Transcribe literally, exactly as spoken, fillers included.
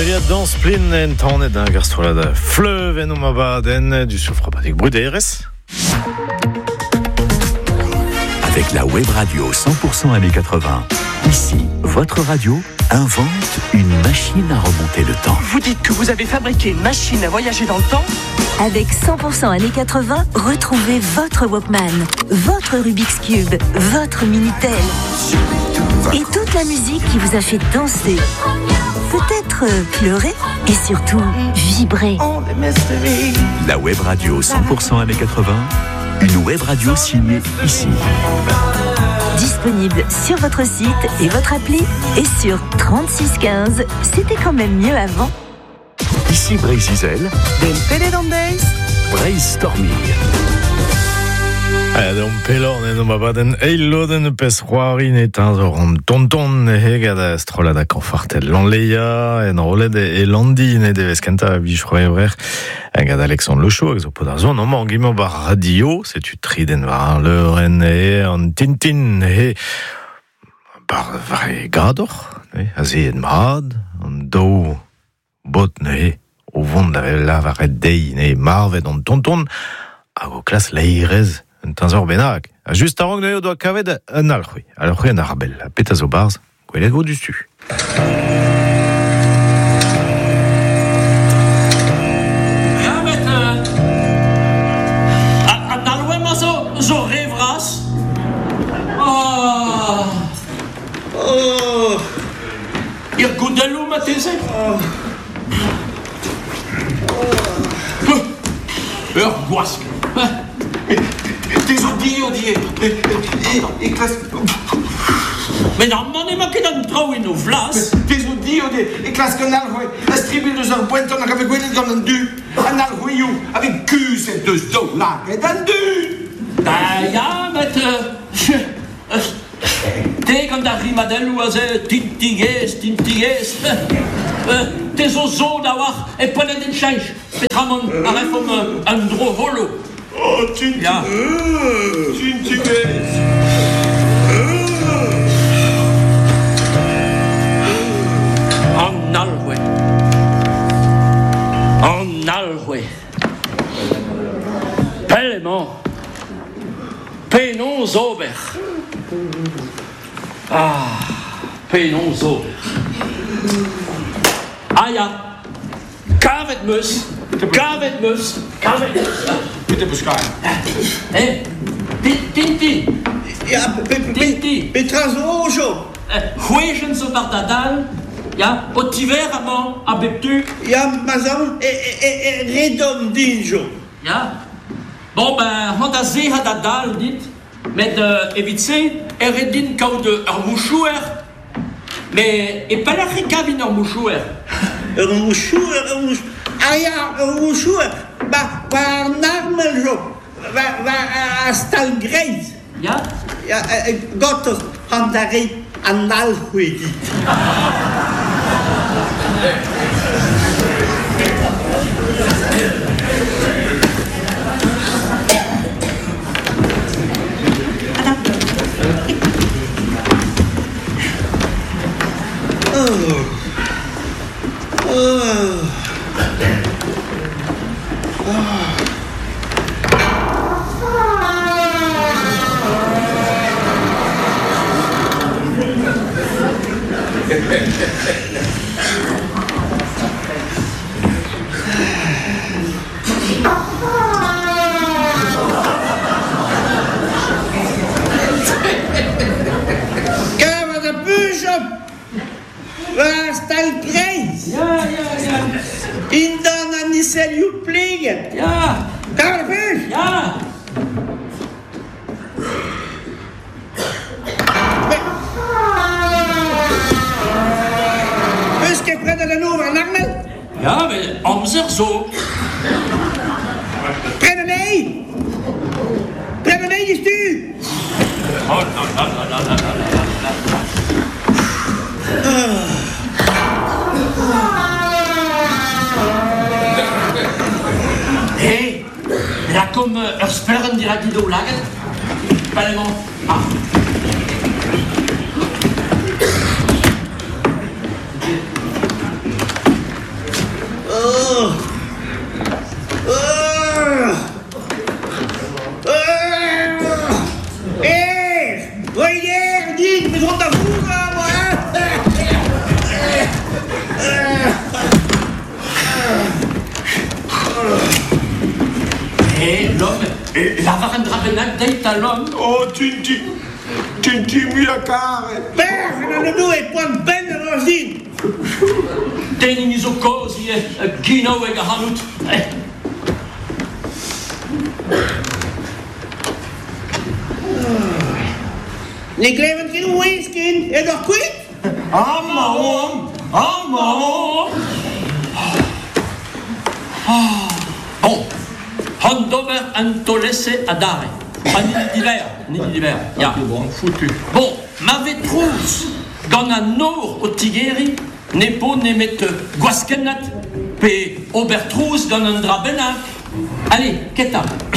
Julia dans Splin en tannet d'un gastrolade fleuve en omabaden du soufrabadik bruderes. Avec la web radio cent pour cent années quatre-vingts, ici, votre radio invente une machine à remonter le temps. Vous dites que vous avez fabriqué une machine à voyager dans le temps ? Avec cent pour cent années quatre-vingts, retrouvez votre Walkman, votre Rubik's Cube, votre Minitel et toute la musique qui vous a fait danser, peut-être pleurer et surtout vibrer. La web radio cent pour cent années quatre-vingts, une web radio signée ici. Disponible sur votre site et votre appli et sur trente-six quinze. C'était quand même mieux avant. Ici Bray Zizel, Brainstorming. Adon pelorn en omabaden eiloden pes c'hoarin etan zo ran tonton e gada strolada kanfartel lanleia en rolet e landi ne devez kenta bich roevrer gada Alexandre Lechaud hag zo podar zo non man gimo bar radio setu triden var leuren e an tintin e bar vare gador a ze en mad an do bot ne o vond la varet dei ne marvet an tonton hag o klas leirez un tanzor bennak. Just avant que nous doit kavet un alchui. Alors rien à rabel. Pétazo bars. Quel est go du stu. Ja, met un alchui maso zo revras. Oh. Oh. Ir goudelo matese. Oh. Ur guasque. Des odieux, odieux. Et classe. Mais non, on est marqué dans le trou et nos flasques. Des odieux, et classe que l'alroué. La stribule de son pointon avec quoi il en a dû. Un alrouillou avec cul, c'est deux dos là. Et d'un dû. Ah, ja, met. T'es comme da rimadel ou az tintigues, tintigues. T'es au zoo d'avoir et pas de change. Petramon, arrête comme un dro volo. Oh, tintigues. Ja. Tintigues. En alwe. En alwe. Pellement. Penon zober. Ah, penon zober. Ah ja. Kavet mus. Kavet mus. Kavet mus. Bitte beschreiben. Hé, Tinti. Ja, Tinti. Petrasojo. Huegen zo bardadal. Ja, au hiver avant, à Beptu. Ja, mazan et redondinjo. Ja. Bon, ben, on a zé hadadal, dit. Mais de éviter, eredin kao de ur mouchouer. Mais, et pas la récavine ur mouchouer. Ur mouchouer, ur mouchouer. Ah ja, ur mouchouer. Ba, ba, narmel jo. Va, va, a stal greiz. Ja? Ja, gotos, handari, an alchui dit. Oh. Oh. Kamer de buurschap. Waar staat Grace? Ja, ja, ja. In dan aan die cel je plegen. Ja. Kamer de buursch. Ja. Buske prenne de noemer en Ahmed. Ja, mais omzer zo. Prenne mee. Prenne mee je stuur. Oh, no, no, no, no, no, no, no. Hé, là comme ur speren dira guido laget. Ballement. Ah. l'homme, et la var un drabenac d'eit à l'homme. Oh, Tinti, Tinti Miakar. Père, je ne nous ai point de peine de rosine. Tenin iso cosi e gino e gahanut. Ne kleven geen whisky, en nog kwijt? Amon, amon. Bon, handover antolesse adare. Pas ni d'hiver, ni d'hiver. Ja, bon, foutu. Bon, m'avait trousse dans un nord au Tigeri, ne po ne mette guaskenat, pe obertrous dans un drabenac. Allez, qu'est-ce